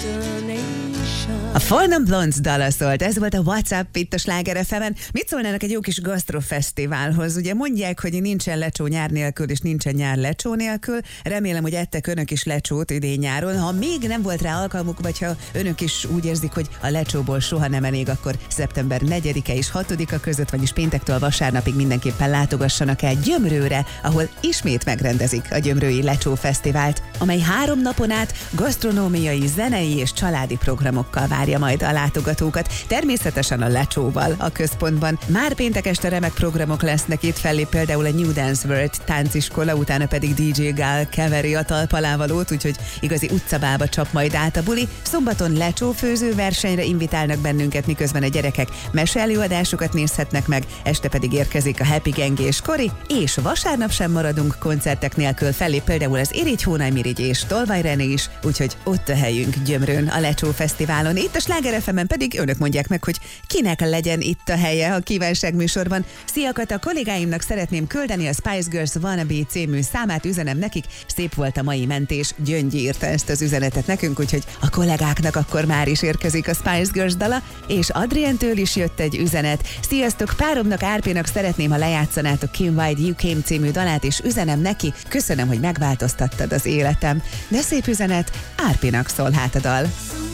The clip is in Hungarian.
A For Non Blondes dala szólt, ez volt a WhatsApp itt a Sláger FM-en. Mit szólnának egy jó kis gasztrofesztiválhoz? Ugye mondják, hogy nincsen lecsó nyár nélkül, és nincsen nyár lecsó nélkül. Remélem, hogy ettek önök is lecsót idén nyáron. Ha még nem volt rá alkalmuk, vagy ha önök is úgy érzik, hogy a lecsóból soha nem elég, akkor szeptember 4-e és 6-a között, vagyis péntektől vasárnapig mindenképpen látogassanak el Gyömrőre, ahol ismét megrendezik a Gyömrői Lecsó Fesztivált, amely 3 napon át gasztronómiai, zenei és családi programokkal várja majd a látogatókat. Természetesen a lecsóval a központban. Már péntek este remek programok lesznek, itt fellép például a New Dance World tánciskola, utána pedig DJ Gál keveri a talpalávalót, úgyhogy igazi utcabába csap majd át a buli. Szombaton lecsófőző versenyre invitálnak bennünket, miközben a gyerekek meseelőadásokat nézhetnek meg, este pedig érkezik a Happy Gang és Kori, és vasárnap sem maradunk koncertek nélkül, fellép például az Irigy, Hónaj Mirigy és Tolvaj René is, úgyhogy ott a helyünk Gyömrőn a Lecsó Fesztiválon. Itt a Sláger FM-en pedig önök mondják meg, hogy kinek legyen itt a helye a kívánság műsorban. Sziakat, a kollégáimnak szeretném küldeni a Spice Girls Wannabe című számát, üzenem nekik, szép volt a mai mentés, Gyöngyi írta ezt az üzenetet nekünk, úgyhogy a kollégáknak akkor már is érkezik a Spice Girls dala, és Adrientől is jött egy üzenet. Sziasztok, páromnak, Árpénak szeretném, ha lejátszanátok Kim Wilde You Came című dalát, és üzenem neki, köszönöm, hogy megváltoztattad az életem. De szép üzenet, Árpénak szól hát a dal.